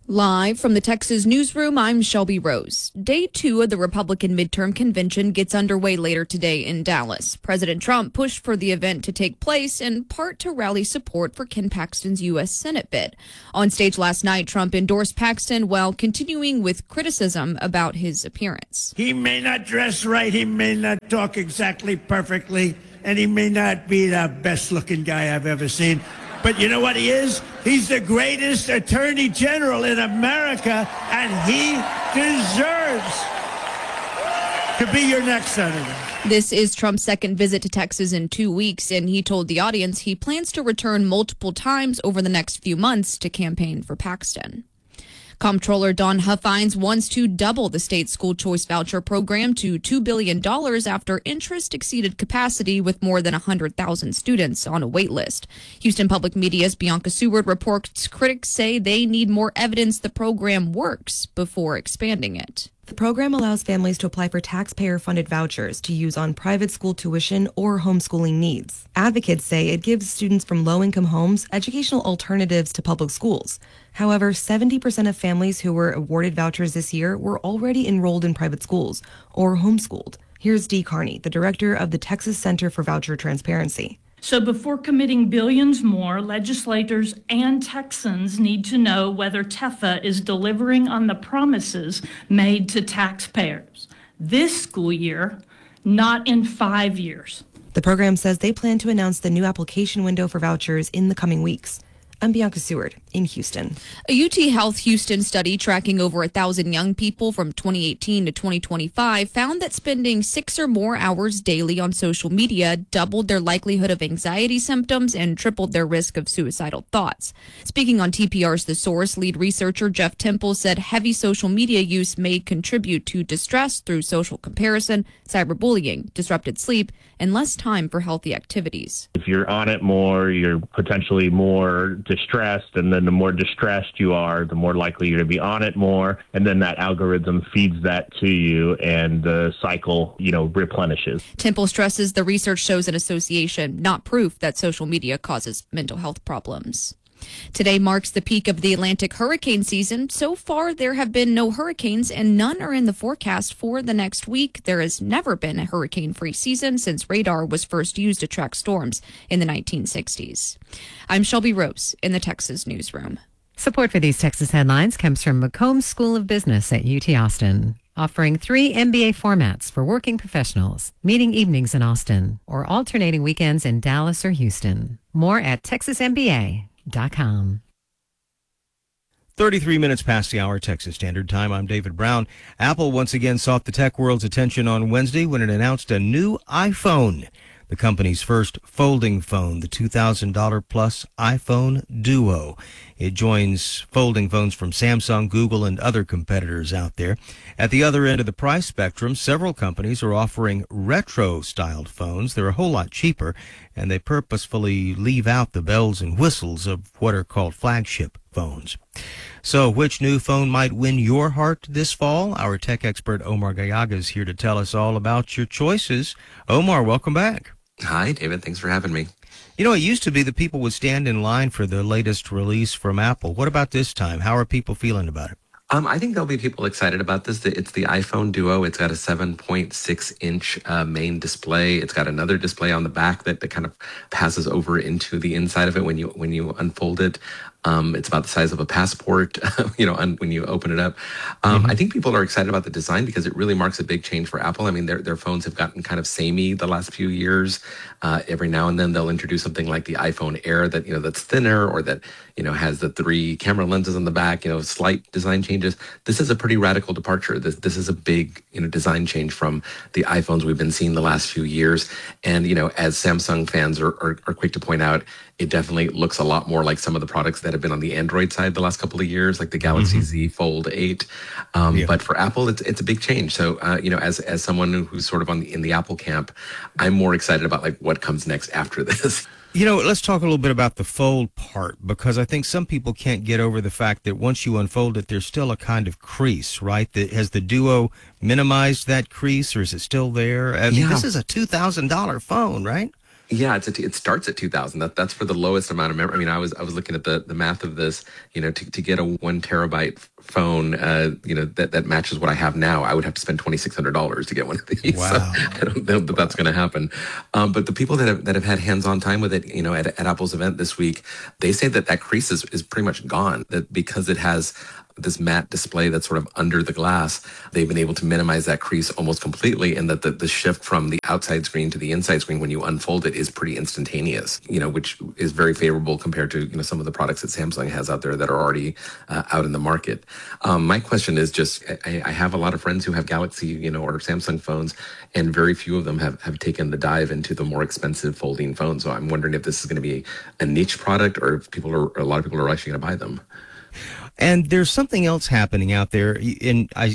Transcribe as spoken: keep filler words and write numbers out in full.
Live from the Texas newsroom, I'm Shelby Rose. Day two of the Republican midterm convention gets underway later today in Dallas. President Trump pushed for the event to take place in part to rally support for Ken Paxton's U S Senate bid. On stage last night, Trump endorsed Paxton while continuing with criticism about his appearance. He may not dress right, he may not talk exactly perfectly, and he may not be the best-looking guy I've ever seen. But you know what he is? He's the greatest attorney general in America, and he deserves to be your next senator. This is Trump's second visit to Texas in two weeks, and he told the audience he plans to return multiple times over the next few months to campaign for Paxton. Comptroller Dawn Huffines wants to double the state's school choice voucher program to two billion dollars after interest exceeded capacity with more than one hundred thousand students on a wait list. Houston Public Media's Bianca Seward reports critics say they need more evidence the program works before expanding it. The program allows families to apply for taxpayer-funded vouchers to use on private school tuition or homeschooling needs. Advocates say it gives students from low-income homes educational alternatives to public schools. However, seventy percent of families who were awarded vouchers this year were already enrolled in private schools or homeschooled. Here's Dee Carney, the director of the Texas Center for Voucher Transparency. So before committing billions more, legislators and Texans need to know whether TEFA is delivering on the promises made to taxpayers this school year, not in five years. The program says they plan to announce the new application window for vouchers in the coming weeks. I'm Bianca Seward in Houston. A U T Health Houston study tracking over a thousand young people from twenty eighteen to twenty twenty-five found that spending six or more hours daily on social media doubled their likelihood of anxiety symptoms and tripled their risk of suicidal thoughts. Speaking on T P R's The Source, lead researcher Jeff Temple said heavy social media use may contribute to distress through social comparison, cyberbullying, disrupted sleep, and less time for healthy activities. If you're on it more, you're potentially more distressed, and then the more distressed you are, the more likely you're to be on it more, and then that algorithm feeds that to you, and the cycle, you know, replenishes. Temple stresses the research shows an association, not proof, that social media causes mental health problems. Today marks the peak of the Atlantic hurricane season. So far, there have been no hurricanes, and none are in the forecast for the next week. There has never been a hurricane-free season since radar was first used to track storms in the nineteen sixties. I'm Shelby Rose in the Texas newsroom. Support for these Texas headlines comes from McCombs School of Business at U T Austin, offering three M B A formats for working professionals, meeting evenings in Austin, or alternating weekends in Dallas or Houston. More at texas m b a dot com. thirty-three minutes past the hour, Texas Standard Time. I'm David Brown. Apple once again sought the tech world's attention on Wednesday when it announced a new iPhone, the company's first folding phone, the two thousand dollars plus iPhone Duo. It joins folding phones from Samsung, Google, and other competitors out there. At the other end of the price spectrum, several companies are offering retro-styled phones. They're a whole lot cheaper, and they purposefully leave out the bells and whistles of what are called flagship phones. So which new phone might win your heart this fall? Our tech expert Omar Gallaga is here to tell us all about your choices. Omar, welcome back. Hi, David. Thanks for having me. You know, it used to be that people would stand in line for the latest release from Apple. What about this time? How are people feeling about it? Um, I think there'll be people excited about this. It's the iPhone Duo. It's got a seven point six inch uh, main display. It's got another display on the back that, that kind of passes over into the inside of it when you when you unfold it. Um, it's about the size of a passport, you know, un, when you open it up. Um, mm-hmm. I think people are excited about the design because it really marks a big change for Apple. I mean, their their phones have gotten kind of samey the last few years. Uh, every now and then they'll introduce something like the iPhone Air that, you know, that's thinner or that, you know, has the three camera lenses on the back, you know, slight design changes. This is a pretty radical departure. This this is a big, you know, design change from the iPhones we've been seeing the last few years. And, you know, as Samsung fans are, are, are quick to point out, it definitely looks a lot more like some of the products that have been on the Android side the last couple of years, like the Galaxy mm-hmm. Z Fold eight. Um, yeah. But for Apple, it's it's a big change. So, uh, you know, as as someone who's sort of on the, in the Apple camp, I'm more excited about like what comes next after this. You know, let's talk a little bit about the fold part, because I think some people can't get over the fact that once you unfold it, there's still a kind of crease, right? The, has the Duo minimized that crease, or is it still there? I mean, yeah. This is a two thousand dollars phone, right? Yeah, it's a, it starts at two thousand. That that's for the lowest amount of memory. I mean, I was I was looking at the, the math of this. You know, to, to get a one terabyte phone, uh, you know, that, that matches what I have now, I would have to spend twenty six hundred dollars to get one of these. Wow. So I don't know that that's going to happen. Um, but the people that have that have had hands on time with it, you know, at, at Apple's event this week, they say that that crease is is pretty much gone. That because it has this matte display that's sort of under the glass, they've been able to minimize that crease almost completely, and that the, the shift from the outside screen to the inside screen when you unfold it is pretty instantaneous, you know, which is very favorable compared to, you know, some of the products that Samsung has out there that are already uh, out in the market. Um, my question is just, I, I have a lot of friends who have Galaxy, you know, or Samsung phones, and very few of them have, have taken the dive into the more expensive folding phones. So I'm wondering if this is going to be a niche product, or if people are, a lot of people are actually going to buy them. And there's something else happening out there, and I,